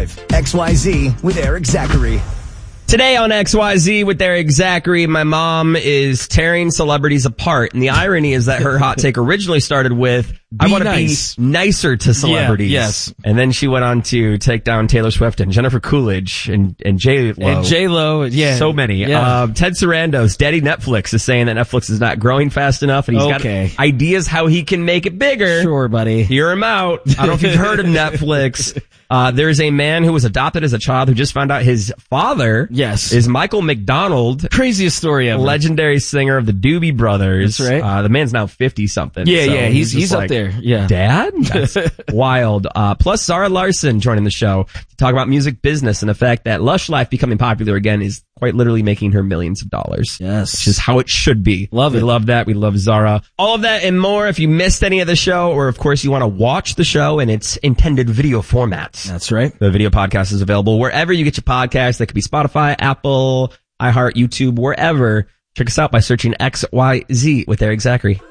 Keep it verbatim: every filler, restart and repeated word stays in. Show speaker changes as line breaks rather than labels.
with X Y Z with Eric Zachary.
Today on X Y Z with Eric Zachary, my mom is tearing celebrities apart. And the irony is that her hot take originally started with, I want to
nice.
be nicer to celebrities.
Yeah, yes.
And then she went on to take down Taylor Swift and Jennifer Coolidge and, and J-Lo.
And J-Lo, yeah.
So many.
Yeah.
Uh, Ted Sarandos, Daddy Netflix, is saying that Netflix is not growing fast enough and he's
Okay.
got ideas how he can make it bigger.
Sure, buddy.
Hear him out. I don't know if you've heard of Netflix. Uh, there's a man who was adopted as a child who just found out his father
Yes.
is Michael McDonald.
Craziest story ever.
Legendary singer of the Doobie Brothers.
That's right.
Uh, the man's now fifty something.
Yeah,
so
yeah, he's
just
he's up
like,
there. Yeah.
Dad? That's wild. Uh, plus Zara Larson joining the show to talk about music business and the fact that Lush Life becoming popular again is quite literally making her millions of dollars.
Yes.
Which is how it should be.
Love
we
it.
We love that. We love Zara. All of that and more if you missed any of the show, or of course you want to watch the show in its intended video format.
That's right.
The video podcast is available wherever you get your podcasts. That could be Spotify, Apple, iHeart, YouTube, wherever. Check us out by searching X Y Z with Eric Zachary.